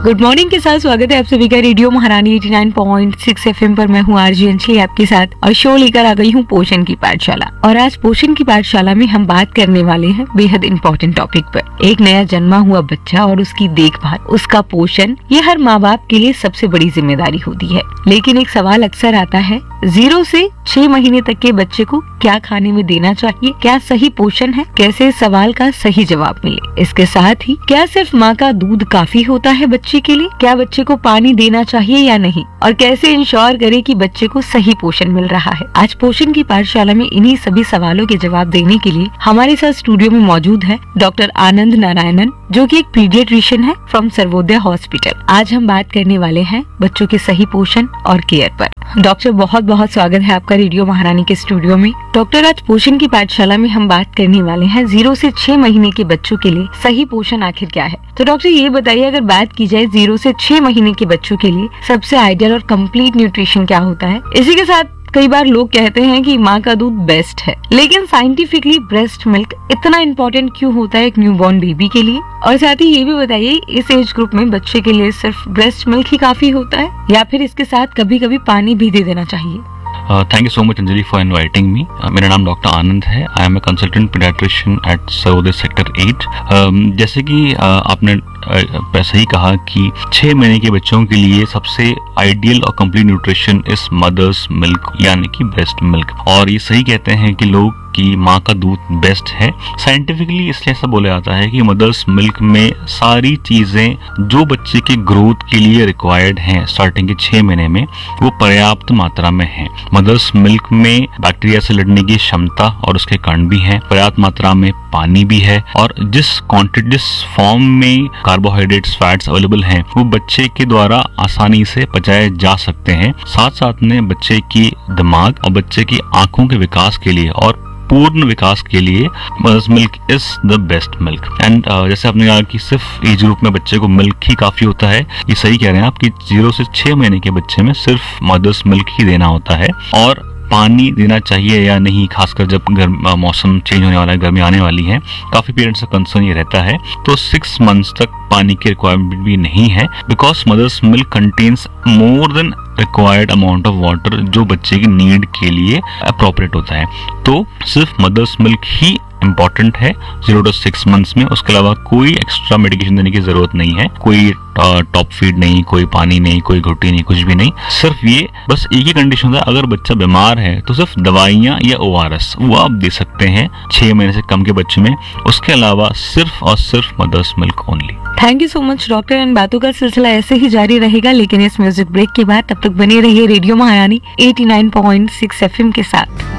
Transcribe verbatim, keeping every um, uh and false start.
Good morning के साथ स्वागत है आप सभी का रेडियो महारानी नवासी पॉइंट सिक्स एफएम पर। मैं हूँ आरजे अंजलि आपके साथ और शो लेकर आ गई हूँ पोषण की पाठशाला। और आज पोषण की पाठशाला में हम बात करने वाले हैं बेहद इम्पोर्टेंट टॉपिक पर। एक नया जन्मा हुआ बच्चा और उसकी देखभाल, उसका पोषण, ये हर माँ बाप के लिए सबसे बड़ी जिम्मेदारी होती है। लेकिन एक सवाल अक्सर आता है, जीरो से छह महीने तक के बच्चे को क्या खाने में देना चाहिए, क्या सही पोषण है, कैसे इस सवाल का सही जवाब मिले। इसके साथ ही क्या सिर्फ माँ का दूध काफी होता है बच्चे के लिए, क्या बच्चे को पानी देना चाहिए या नहीं, और कैसे इंश्योर करें कि बच्चे को सही पोषण मिल रहा है। आज पोषण की पाठशाला में इन्हीं सभी सवालों के जवाब देने के लिए हमारे साथ स्टूडियो में मौजूद है डॉक्टर आनंद नारायणन, जो कि एक पीडियाट्रिशियन है फ्रॉम सर्वोदय हॉस्पिटल। आज हम बात करने वाले हैं बच्चों के सही पोषण और केयर पर। डॉक्टर, बहुत बहुत स्वागत है आपका रेडियो महारानी के स्टूडियो में। डॉक्टर, आज पोषण की पाठशाला में हम बात करने वाले हैं जीरो से छह महीने के बच्चों के लिए सही पोषण आखिर क्या है। तो डॉक्टर ये बताइए, अगर बात की जाए जीरो से छह महीने के बच्चों के लिए सबसे आइडियल और कंप्लीट न्यूट्रिशन क्या होता है। इसी के साथ कई बार लोग कहते हैं कि माँ का दूध बेस्ट है, लेकिन साइंटिफिकली ब्रेस्ट मिल्क इतना इम्पोर्टेंट क्यों होता है एक न्यूबॉर्न बेबी के लिए। और साथ ही ये भी बताइए, इस एज ग्रुप में बच्चे के लिए सिर्फ ब्रेस्ट मिल्क ही काफी होता है या फिर इसके साथ कभी कभी पानी भी दे देना चाहिए। Thank you so much Anjali for inviting me. मेरा नाम डॉक्टर आनंद है। I M a consultant paediatrician eight Sarvodaya sector eight. जैसे कि uh, आपने uh, सही कहा कि छह महीने के बच्चों के लिए सबसे आइडियल और complete nutrition is mother's milk, यानी कि ब्रेस्ट मिल्क। और ये सही कहते हैं कि लोग कि माँ का दूध बेस्ट है। साइंटिफिकली इसलिए ऐसा बोला जाता है कि मदर्स मिल्क में सारी चीजें जो बच्चे के ग्रोथ के लिए रिक्वायर्ड हैं स्टार्टिंग के छह महीने में, वो पर्याप्त मात्रा में है। मदर्स मिल्क में बैक्टीरिया से लड़ने की क्षमता और उसके कण भी हैं, पर्याप्त मात्रा में पानी भी है, और जिस क्वांटिटी जिस फॉर्म में कार्बोहाइड्रेट्स फैट्स अवेलेबल हैं वो बच्चे के द्वारा आसानी से पचाए जा सकते हैं। साथ साथ में बच्चे की दिमाग और बच्चे की आंखों के विकास के लिए और पूर्ण विकास के लिए mother's milk is the best milk. And जैसे आपने कहा कि सिर्फ एज ग्रुप में बच्चे को मिल्क ही काफी होता है, ये सही कह रहे हैं आप कि जीरो से छह महीने के बच्चे में सिर्फ मदर्स मिल्क ही देना होता है। और पानी देना चाहिए या नहीं, खासकर जब गर्म मौसम चेंज होने वाला है, गर्मी आने वाली है, काफी पेरेंट्स का कंसर्न ये रहता है। तो सिक्स मंथ्स तक पानी की रिक्वायरमेंट भी नहीं है, because mother's milk contains more than required amount of water, जो बच्चे की नीड के लिए अप्रोप्रिएट होता है। तो सिर्फ मदर्स मिल्क ही इम्पोर्टेंट है जीरो टू सिक्स मंथ्स में। उसके अलावा कोई एक्स्ट्रा मेडिकेशन देने की जरूरत नहीं है, कोई टॉप फीड नहीं, कोई पानी नहीं, कोई घुट्टी नहीं, कुछ भी नहीं। सिर्फ ये बस एक ही कंडीशन होता है, अगर बच्चा बीमार है तो सिर्फ दवाइयाँ या ओ आर एस वो आप दे सकते हैं छह महीने से कम के बच्चे में। उसके अलावा सिर्फ और सिर्फ mother's milk only. Thank you so much doctor. इन बातों का सिलसिला ऐसे ही जारी रहेगा, लेकिन इस म्यूजिक ब्रेक के बाद तब तक बने रहिए रेडियो महारानी नवासी पॉइंट सिक्स एफएम के साथ।